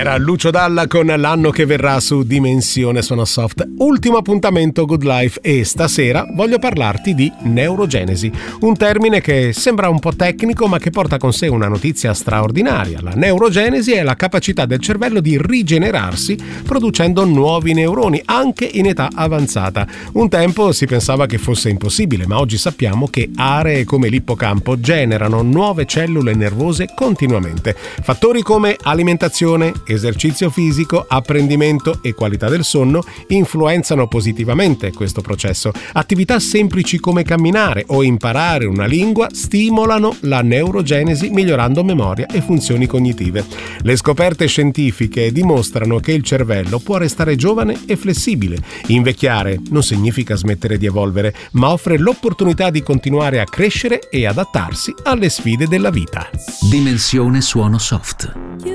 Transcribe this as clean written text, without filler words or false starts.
Era Lucio Dalla con L'anno che verrà su Dimensione Suono Soft. Ultimo appuntamento Good Life e stasera voglio parlarti di neurogenesi, un termine che sembra un po' tecnico ma che porta con sé una notizia straordinaria. La neurogenesi è la capacità del cervello di rigenerarsi producendo nuovi neuroni anche in età avanzata. Un tempo si pensava che fosse impossibile, ma oggi sappiamo che aree come l'ippocampo generano nuove cellule nervose continuamente. Fattori come alimentazione, esercizio fisico, apprendimento e qualità del sonno influenzano positivamente questo processo. Attività semplici come camminare o imparare una lingua stimolano la neurogenesi migliorando memoria e funzioni cognitive. Le scoperte scientifiche dimostrano che il cervello può restare giovane e flessibile. Invecchiare non significa smettere di evolvere, ma offre l'opportunità di continuare a crescere e adattarsi alle sfide della vita. Dimensione Suono Soft.